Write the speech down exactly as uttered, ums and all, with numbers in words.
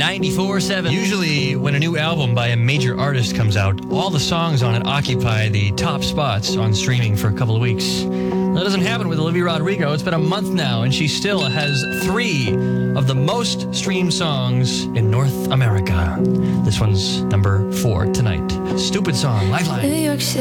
ninety-four seven. Usually, when a new album by a major artist comes out, all the songs on it occupy the top spots on streaming for a couple of weeks. That doesn't happen with Olivia Rodrigo. It's been a month now, and she still has three of the most streamed songs in North America. This one's number four tonight. Stupid Song, Lifeline. New York City.